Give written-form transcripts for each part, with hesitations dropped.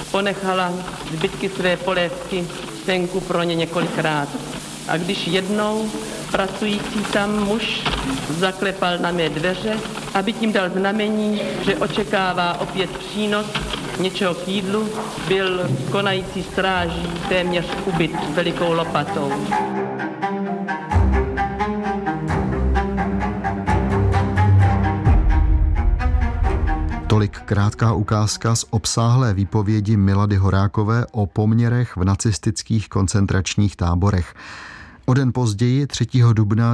ponechala zbytky své polévky venku pro ně několikrát. A když jednou pracující tam muž zaklepal na mé dveře, aby tím dal znamení, že očekává opět přínos něčeho k jídlu, byl konající stráží téměř ubyt velikou lopatou. Tolik krátká ukázka z obsáhlé výpovědi Milady Horákové o poměrech v nacistických koncentračních táborech. O den později, 3. dubna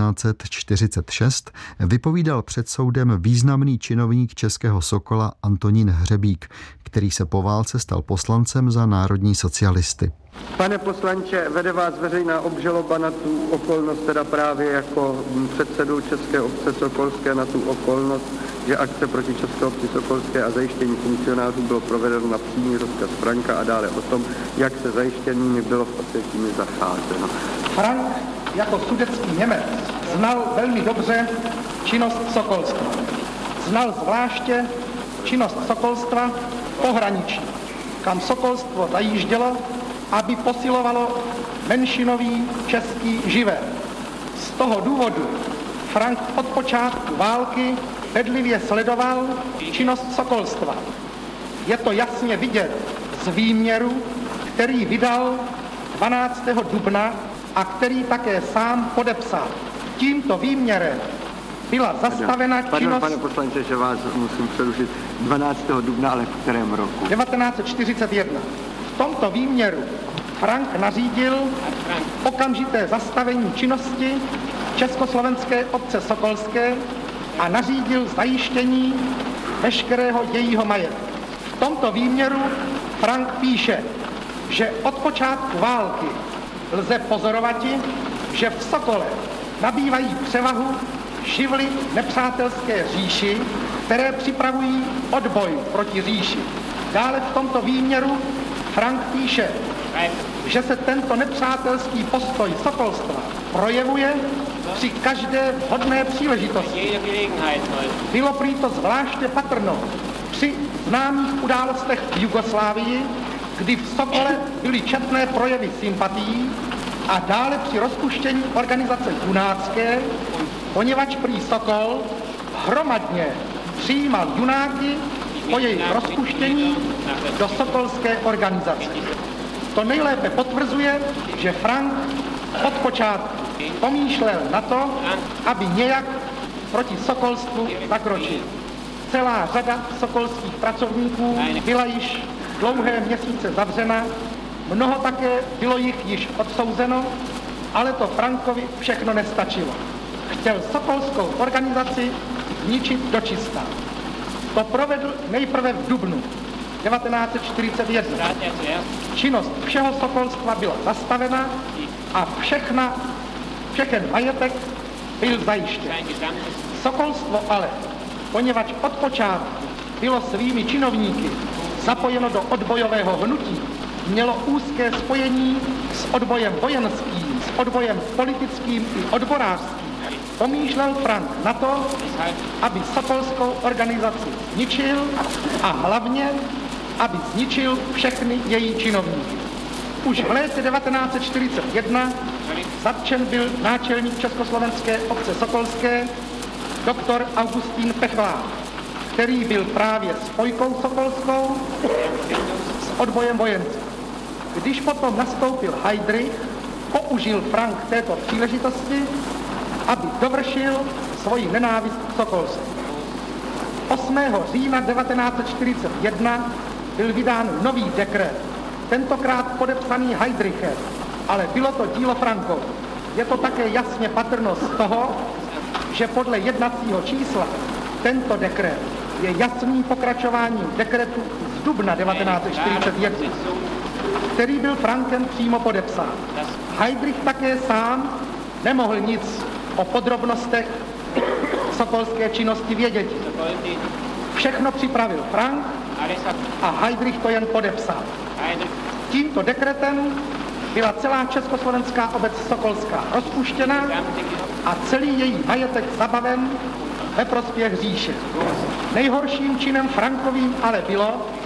1946, vypovídal před soudem významný činovník Českého Sokola Antonín Hřebík, který se po válce stal poslancem za národní socialisty. Pane poslanče, vede vás veřejná obžaloba na tu okolnost, teda právě jako předsedu České obce Sokolské, na tu okolnost, že akce proti České obci Sokolské a zajištění funkcionářů bylo provedeno na přímý rozkaz Franka a dále o tom, jak se zajištěnými bylo v Osvětimi zacházeno. Frank jako sudetský Němec znal velmi dobře činnost sokolstva. Znal zvláště činnost sokolstva pohraničí, kam sokolstvo zajíždělo, aby posilovalo menšinový český živel. Z toho důvodu Frank od počátku války bedlivě sledoval činnost sokolstva. Je to jasně vidět z výměru, který vydal 12. dubna a který také sám podepsal. Tímto výměrem byla zastavena činnost... Pane poslanče, že vás musím přerušit. 12. dubna, ale v kterém roku? 1941. V tomto výměru Frank nařídil okamžité zastavení činnosti Československé obce Sokolské a nařídil zajištění veškerého jejího majetku. V tomto výměru Frank píše, že od počátku války lze pozorovati, že v Sokole nabývají převahu živly nepřátelské říši, které připravují odboj proti říši. Dále v tomto výměru Frank píše, že se tento nepřátelský postoj sokolstva projevuje při každé vhodné příležitosti. Bylo prý to zvláště patrno při známých událostech v Jugoslávii, kdy v Sokole byly četné projevy sympatií a dále při rozpuštění organizace junácké, poněvadž prý Sokol hromadně přijímal junáky po jejich rozpuštění do sokolské organizace. To nejlépe potvrzuje, že Frank od počátku pomýšlel na to, aby nějak proti sokolstvu zakročil. Celá řada sokolských pracovníků byla již dlouhé měsíce zavřena, mnoho také bylo jich již odsouzeno, ale to Frankovi všechno nestačilo. Chtěl sokolskou organizaci zničit dočista. To provedl nejprve v dubnu 1941. Činnost všeho sokolstva byla zastavena a všechen majetek byl zajištěn. Sokolstvo ale, poněvadž od počátku bylo svými činovníky zapojeno do odbojového hnutí, mělo úzké spojení s odbojem vojenským, s odbojem politickým i odborářským. Pomýšlel Frank na to, aby sokolskou organizaci zničil a hlavně, aby zničil všechny její činovníky. Už v létě 1941 zatčen byl náčelník Československé obce Sokolské, doktor Augustín Pechlák, který byl právě spojkou sokolskou s odbojem vojenským. Když potom nastoupil Heydrich, použil Frank této příležitosti, aby dovršil svoji nenávist k sokolství. 8. října 1941 byl vydán nový dekret, tentokrát podepsaný Heydrichem, ale bylo to dílo Frankovo. Je to také jasně patrno z toho, že podle jednacího čísla tento dekret je jasným pokračováním dekretu z dubna 1941, který byl Frankem přímo podepsán. Heydrich také sám nemohl nic o podrobnostech sokolské činnosti vědět. Všechno připravil Frank a Heydrich to jen podepsal. Tímto dekretem byla celá československá obec Sokolská rozpuštěna a celý její majetek zabaven ve prospěch říše. Nejhorším činem Frankovým ale bylo,